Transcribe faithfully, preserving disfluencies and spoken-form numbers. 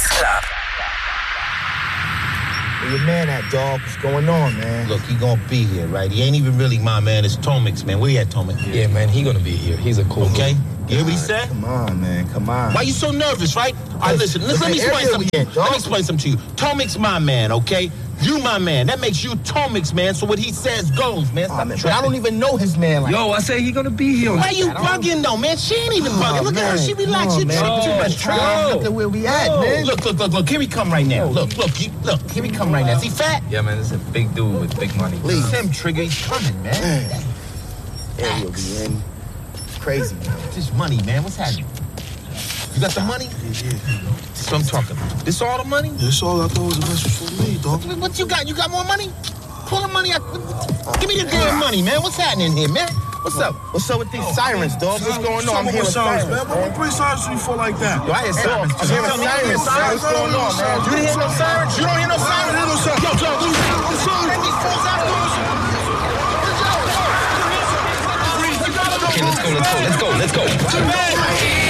Breakfast Club. Where your man at, dog? What's going on, man? Look, he gonna be here, right? He ain't even really my man. It's Tomix, man. Where you at, Tomix? Yeah, man, he gonna be here. He's a cool Okay? dude. You hear what he said? Come on, man. Come on. Why you so nervous, right? All right, listen. Listen, let me explain something to you. Let me explain something to you. Tomix my man, okay? You my man. That makes you Tomix, man. So what he says goes, man. Oh, man, but I don't even know his man. Like Yo, I said he gonna be here. Why you bugging, though, man? She ain't even bugging. Oh, Look at her. man. She relaxed. You Come on, tripping too man. much, Try Trey. to look at where we at, man. Look, look, look, look. Here he come right now. Look, look, he, look. Here he come right now. Is he fat? Yeah, man, this is a big dude with big money. Please. Him, Trigger. He's coming, man. Yeah, he'll be in. It's crazy, man. This money, man. What's happening? You got the money? Yeah, yeah. That's what I'm talking about. This all the money? That's all I thought was the best for me, dog. What you got? You got more money? Pull the money out. Give me the damn money, man. What's happening here, man? What's up? What's up with these sirens, dog? What's going on? I'm hearing sirens, man. What would bring sirens to you for like that? Yo, I hear sirens. I'm hearing sirens. What's going on, man? You didn't hear no sirens? You don't hear no sirens? I don't hear no sirens. Yo, yo, yo, I'm sorry. Let these fools out. Okay, let's go, let's go, let's go, let's go.